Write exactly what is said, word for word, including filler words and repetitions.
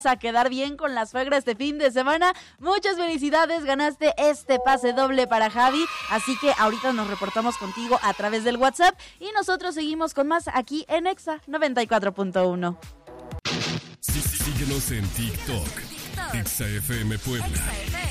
a quedar bien con la suegra este fin de semana. Muchas felicidades, ganaste este pase doble para Javi, así que ahorita nos reportamos contigo a través del WhatsApp y nosotros seguimos con más aquí en Exa noventa y cuatro punto uno. Sí, síguenos en TikTok, Exa F M Puebla.